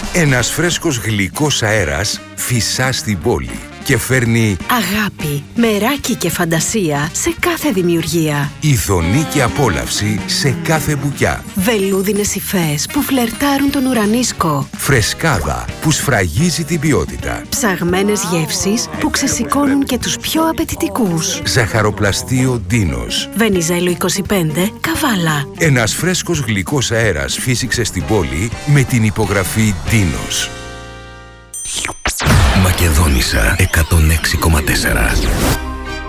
Ένας φρέσκος γλυκός αέρας φυσά στην πόλη και φέρνει αγάπη, μεράκι και φαντασία σε κάθε δημιουργία. ειδονή και απόλαυση σε κάθε μπουκιά. Βελούδινες υφές που φλερτάρουν τον ουρανίσκο. Φρεσκάδα που σφραγίζει την ποιότητα. Ψαγμένες γεύσεις που ξεσηκώνουν και τους πιο απαιτητικούς. Ζαχαροπλαστείο Ντίνος. Βενιζέλο 25, Καβάλα. Ένας φρέσκος γλυκός αέρας φύσηξε στην πόλη με την υπογραφή Ντίνος. Μακεδόνισσα 106,4.